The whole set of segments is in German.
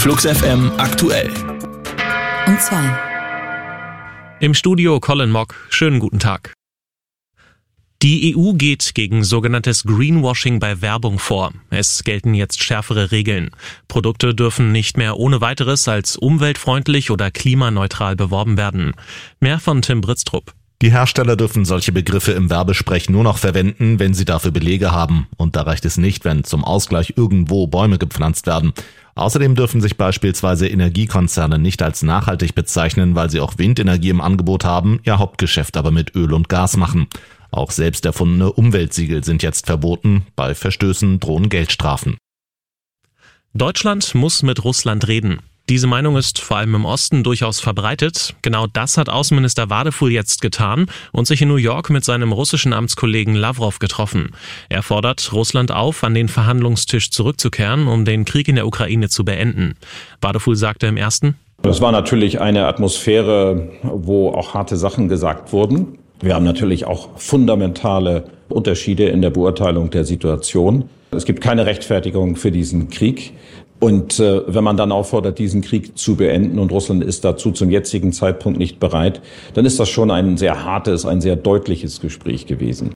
Flux FM aktuell. Um 2. Im Studio Colin Mock. Schönen guten Tag. Die EU geht gegen sogenanntes Greenwashing bei Werbung vor. Es gelten jetzt schärfere Regeln. Produkte dürfen nicht mehr ohne weiteres als umweltfreundlich oder klimaneutral beworben werden. Mehr von Tim Britztrup. Die Hersteller dürfen solche Begriffe im Werbesprech nur noch verwenden, wenn sie dafür Belege haben. Und da reicht es nicht, wenn zum Ausgleich irgendwo Bäume gepflanzt werden. Außerdem dürfen sich beispielsweise Energiekonzerne nicht als nachhaltig bezeichnen, weil sie auch Windenergie im Angebot haben, ihr Hauptgeschäft aber mit Öl und Gas machen. Auch selbst erfundene Umweltsiegel sind jetzt verboten. Bei Verstößen drohen Geldstrafen. Deutschland muss mit Russland reden. Diese Meinung ist vor allem im Osten durchaus verbreitet. Genau das hat Außenminister Wadefuhl jetzt getan und sich in New York mit seinem russischen Amtskollegen Lawrow getroffen. Er fordert Russland auf, an den Verhandlungstisch zurückzukehren, um den Krieg in der Ukraine zu beenden. Wadefuhl sagte im ersten: Es war natürlich eine Atmosphäre, wo auch harte Sachen gesagt wurden. Wir haben natürlich auch fundamentale Unterschiede in der Beurteilung der Situation. Es gibt keine Rechtfertigung für diesen Krieg. Und wenn man dann auffordert, diesen Krieg zu beenden und Russland ist dazu zum jetzigen Zeitpunkt nicht bereit, dann ist das schon ein sehr hartes, ein sehr deutliches Gespräch gewesen.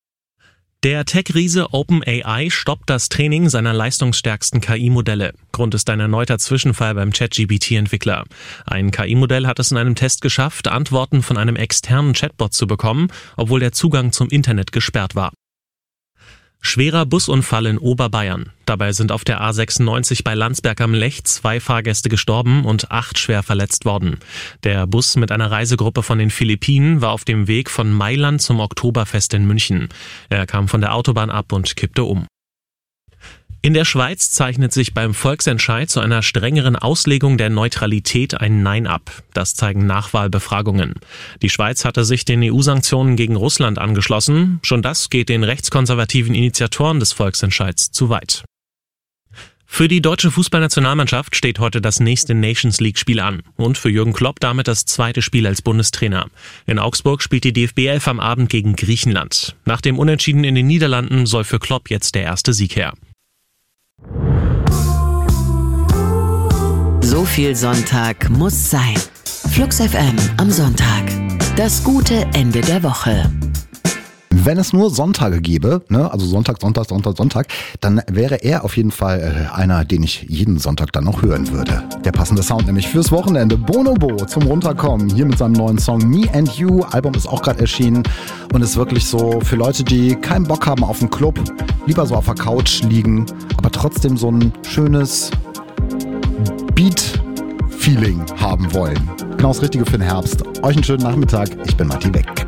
Der Tech-Riese OpenAI stoppt das Training seiner leistungsstärksten KI-Modelle. Grund ist ein erneuter Zwischenfall beim ChatGPT-Entwickler. Ein KI-Modell hat es in einem Test geschafft, Antworten von einem externen Chatbot zu bekommen, obwohl der Zugang zum Internet gesperrt war. Schwerer Busunfall in Oberbayern. Dabei sind auf der A96 bei Landsberg am Lech 2 Fahrgäste gestorben und 8 schwer verletzt worden. Der Bus mit einer Reisegruppe von den Philippinen war auf dem Weg von Mailand zum Oktoberfest in München. Er kam von der Autobahn ab und kippte um. In der Schweiz zeichnet sich beim Volksentscheid zu einer strengeren Auslegung der Neutralität ein Nein ab. Das zeigen Nachwahlbefragungen. Die Schweiz hatte sich den EU-Sanktionen gegen Russland angeschlossen. Schon das geht den rechtskonservativen Initiatoren des Volksentscheids zu weit. Für die deutsche Fußballnationalmannschaft steht heute das nächste Nations-League-Spiel an. Und für Jürgen Klopp damit das zweite Spiel als Bundestrainer. In Augsburg spielt die DFB 11 am Abend gegen Griechenland. Nach dem Unentschieden in den Niederlanden soll für Klopp jetzt der erste Sieg her. So viel Sonntag muss sein. Flux FM am Sonntag. Das gute Ende der Woche. Wenn es nur Sonntage gäbe, also Sonntag, dann wäre er auf jeden Fall einer, den ich jeden Sonntag dann noch hören würde. Der passende Sound nämlich fürs Wochenende. Bonobo zum Runterkommen, hier mit seinem neuen Song Me and You. Album ist auch gerade erschienen und ist wirklich so für Leute, die keinen Bock haben auf einen Club, lieber so auf der Couch liegen, aber trotzdem so ein schönes Beat-Feeling haben wollen. Genau das Richtige für den Herbst. Euch einen schönen Nachmittag. Ich bin Matti Weck.